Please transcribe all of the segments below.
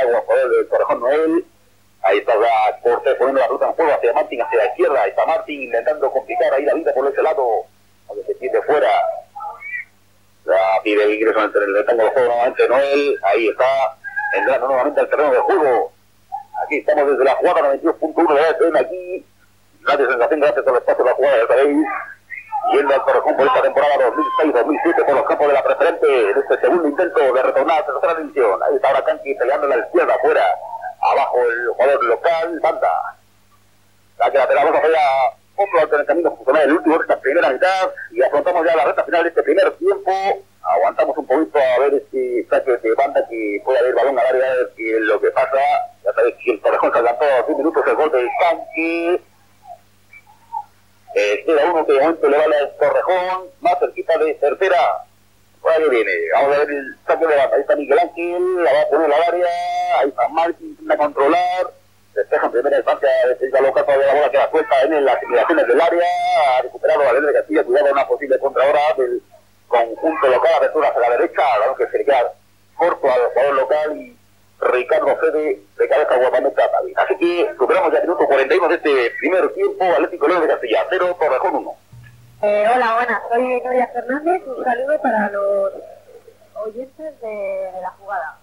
agua, jugador del Torrejón Noel. Ahí está ya Cortés poniendo la pelota en juego hacia Martín, hacia la izquierda. Ahí está Martín intentando complicar ahí la vida por ese lado, aunque se quite fuera. Ya pide el ingreso entre el rectángulo de juego nuevamente Noel. Ahí está entrando nuevamente al terreno de juego. Aquí estamos desde la jugada 92.1 de la ETN. Aquí nadie sensación gracias al espacio de la jugada de País. Yendo al Torrejón por esta temporada 2006-2007 por los campos de la preferente en este segundo intento de retornar a la tercera división. Ahí está ahora Canqui peleando a la izquierda afuera. Abajo el jugador local, Banda. La que lateral vamos a ver otro alternamiento funcional el último de esta primera mitad y afrontamos ya la recta final de este primer tiempo. Aguantamos un poquito a ver este saque de Banda que puede haber balón al área, a ver qué es lo que pasa. Ya sabéis que el Torrejón se adelantó a 10 minutos el gol de Canqui. Queda uno que de momento le vale al Torrejón, más cerquita de tercera. Por ahí viene, vamos a ver el saque de Banda. Ahí está Miguel Ángel, la va a poner al área. Ahí está Martín, intenta controlar. Despeja en primera instancia de local, todavía la bola queda suelta en las inmediaciones del área. Ha recuperado a Valente de Castilla, cuidado una posible contra ahora del conjunto local, apertura hacia la derecha, algo que se le queda corto al jugador local y Ricardo Fede de cabeza guapamente a David. Así que superamos ya el minuto 41 de este primer tiempo. Atlético León de Castilla 0, Torrejón 1. Hola, buenas, soy Noria Fernández. Un saludo para los oyentes de la jugada.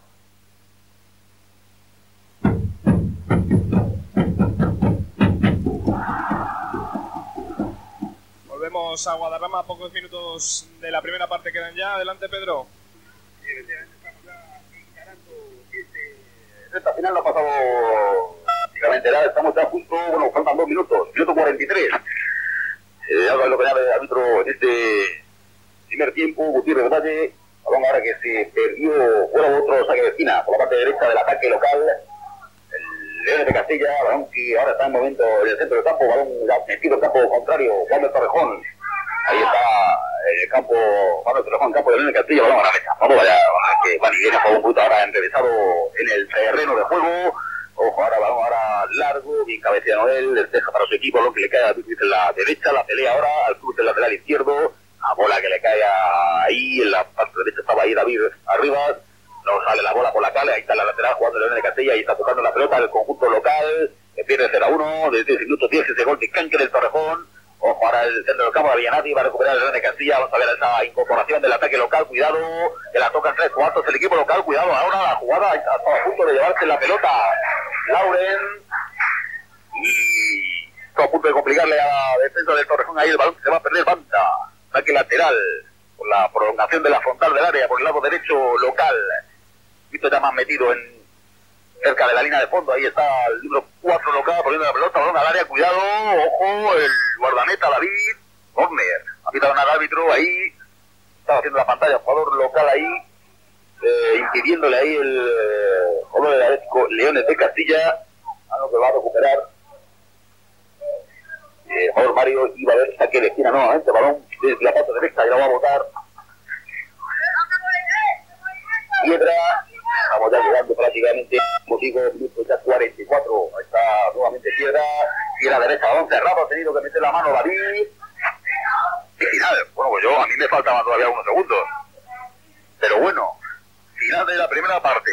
Volvemos a Guadarrama, pocos minutos de la primera parte quedan ya. Adelante, Pedro. Estamos ya encarando esta final no ha pasado prácticamente nada, estamos ya justo, bueno, faltan 2 minutos, minuto 43. Algo lo que llama el árbitro en este primer tiempo, Gutiérrez Valle, balón ahora que se perdió, bueno, otro saque de esquina por la parte derecha del ataque local. Leones de Castilla, balón que ahora está en momento en el centro del campo, balón metido en campo contrario, Juan del Torrejón. Ahí está el campo, Juan del Torrejón, campo de Leones de Castilla, balón a la mesa. Vamos allá, que Juan y viene a un poquito ahora enrevesado en el terreno de juego. Ojo, ahora balón ahora largo, bien cabecea Noel, despeja para su equipo, balón que le cae a Luis en la derecha, la pelea ahora al cruz del lateral izquierdo, a bola que le cae ahí, en la parte derecha estaba ahí David arriba. No sale la bola por la calle, ahí está la lateral jugando el León de Castilla y está tocando la pelota del conjunto local, que pierde 0-1, desde el minuto 10 ese gol de Canque del Torrejón. Ojo, ahora el centro del campo, no había nadie, va a recuperar el León de Castilla, vamos a ver esa incorporación del ataque local, cuidado, que la tocan 3 cuartos el equipo local, cuidado, ahora la jugada está a punto de llevarse la pelota Lauren, y está a punto de complicarle a la defensa del Torrejón, ahí el balón se va a perder, Banda, ataque lateral, por la prolongación de la frontal del área, por el lado derecho local. Visto ya más metido en cerca de la línea de fondo, ahí está el número 4 local poniendo la pelota, balón al área, cuidado, ojo, el guardameta David, corner, ha pitado al árbitro, ahí estaba haciendo la pantalla, jugador local ahí, impidiéndole ahí el jugador del Atlético Leones de Castilla, algo que va a recuperar el jugador Mario, iba a ver saque de esquina nuevamente, balón desde la parte derecha, y lo va a botar Piedra. Estamos ya llegando prácticamente, como digo, minutos ya 44. Ahí está nuevamente Piedra. Y a la derecha, balón cerrado, ha tenido que meter la mano David. Y final, bueno, pues a mí me faltaban todavía unos segundos. Pero bueno, final de la primera parte.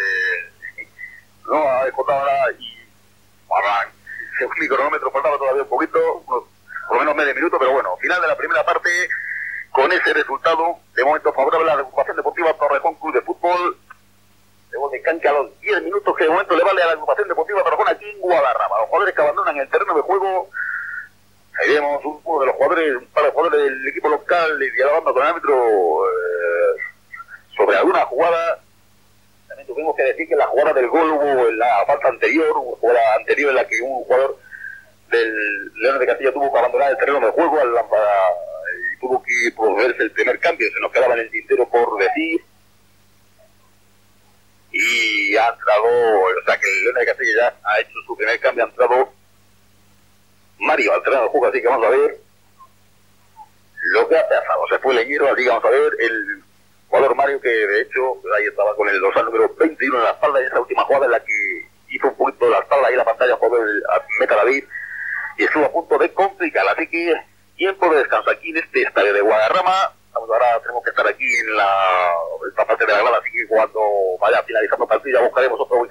No ha descontado nada y según mi cronómetro faltaba todavía un poquito, por lo menos medio minuto, pero bueno, final de la primera parte. Con ese resultado, de momento favorable a la agrupación deportiva Torrejón Club de Fútbol. De gol de Canque a los 10 minutos que de momento le vale a la agrupación deportiva Torrejón aquí en Guadarrama. Los jugadores que abandonan el terreno de juego. Ahí vemos uno de los jugadores, un par de jugadores del equipo local dialogando con el árbitro sobre alguna jugada. También tuvimos que decir que la jugada del gol hubo en la falta anterior, hubo jugada anterior en la que un jugador del León de Castilla tuvo que abandonar el terreno de juego y tuvo que procederse el primer cambio, se nos quedaba en el tintero por decir. Y ha entrado, o sea que el León de Castilla ya ha hecho su primer cambio, ha entrado Mario al terreno de juego, así que vamos a ver lo que ha pasado. Se fue Leñero, así que vamos a ver el jugador Mario, que de hecho ahí estaba con el dorsal número 21 en la espalda, y esa última jugada en la que hizo un poquito de la espalda ahí en la pantalla, jugador Meta David, y estuvo a punto de complicar. Así que tiempo de descanso aquí en este estadio de Guadarrama. Ahora tenemos que estar aquí en esta parte de la grada, así que cuando vaya finalizando el partido ya buscaremos otro